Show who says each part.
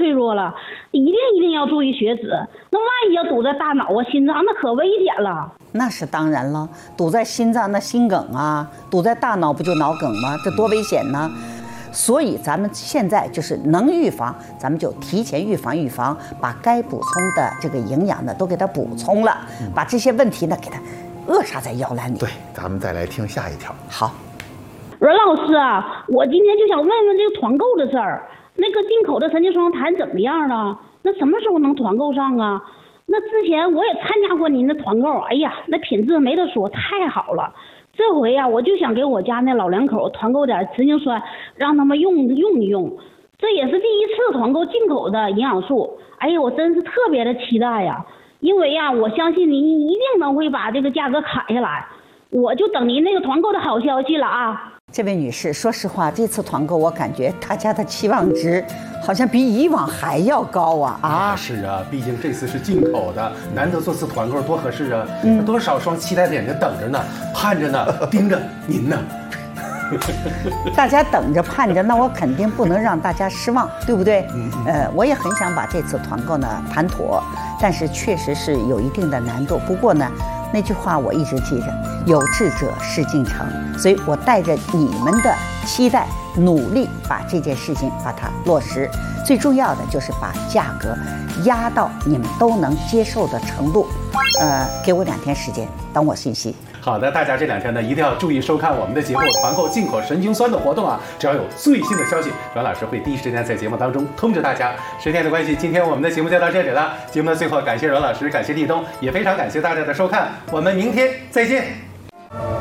Speaker 1: 脆弱了，一定要注意血脂。那万一要堵在大脑啊、心脏，那可危险了。
Speaker 2: 那是当然了，堵在心脏那心梗啊，堵在大脑不就脑梗吗？这多危险呢！所以咱们现在就是能预防，咱们就提前预防，把该补充的这个营养呢都给它补充了，把这些问题呢给它扼杀在摇篮里。
Speaker 3: 对，咱们再来听下一条。
Speaker 2: 好，
Speaker 1: 阮老师啊，我今天就想问问这个团购的事儿，那个进口的神经双谈怎么样了？那什么时候能团购上啊？那之前我也参加过您的团购，哎呀，那品质没得说，太好了。这回呀，我就想给我家那老两口团购点雌竞酸，让他们用一用。这也是第一次团购进口的营养素，哎呀，我真是特别的期待呀！因为呀，我相信您一定能会把这个价格砍下来，我就等您那个团购的好消息了啊！
Speaker 2: 这位女士，说实话，这次团购我感觉大家的期望值好像比以往还要高啊！
Speaker 4: 是啊，毕竟这次是进口的，难得做次团购，多合适啊！多少双期待的眼睛等着呢，盼着呢，盯着您呢。
Speaker 2: 大家等着盼着，那我肯定不能让大家失望，对不对？我也很想把这次团购呢谈妥，但是确实是有一定的难度。不过呢，那句话我一直记着，有志者事竟成，所以我带着你们的期待，努力把这件事情把它落实。最重要的就是把价格压到你们都能接受的程度。给我2天时间，等我信息。
Speaker 4: 好的，大家这2天呢一定要注意收看我们的节目，团购进口神经酸的活动啊！只要有最新的消息，阮老师会第一时间在节目当中通知大家。时间的关系，今天我们的节目就到这里了。节目的最后，感谢阮老师，感谢立冬，也非常感谢大家的收看，我们明天再见。